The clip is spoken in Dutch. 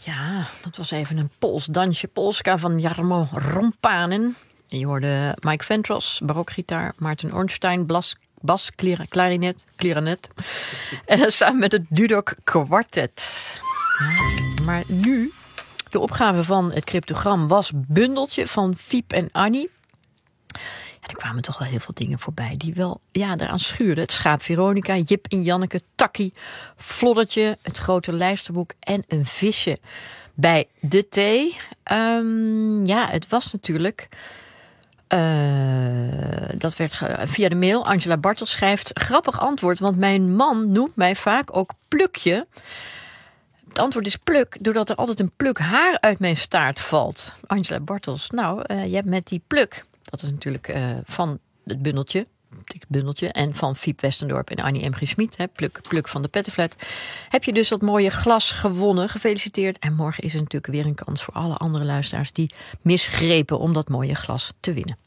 Ja, dat was even een Pools dansje. Polska van Jarmo Rompanen. En je hoorde Mike Ventros, barokgitaar. Maarten Ornstein, bas, klarinet. Samen met het Dudok Quartet. Ja, maar nu, de opgave van het cryptogram was Bundeltje van Fiep en Annie. Ja, er kwamen toch wel heel veel dingen voorbij die wel eraan schuurden. Het schaap Veronica, Jip en Janneke, Takkie, Floddertje, het grote lijsterboek en een visje bij de thee. Het was natuurlijk... dat werd via de mail. Angela Bartels schrijft: grappig antwoord, want mijn man noemt mij vaak ook Plukje. Het antwoord is pluk, doordat er altijd een pluk haar uit mijn staart valt. Angela Bartels, je hebt met die pluk, dat is natuurlijk van het bundeltje, en van Fiep Westendorp en Annie M. G. Schmid, pluk van de Pettenflat, heb je dus dat mooie glas gewonnen. Gefeliciteerd. En morgen is er natuurlijk weer een kans voor alle andere luisteraars die misgrepen om dat mooie glas te winnen.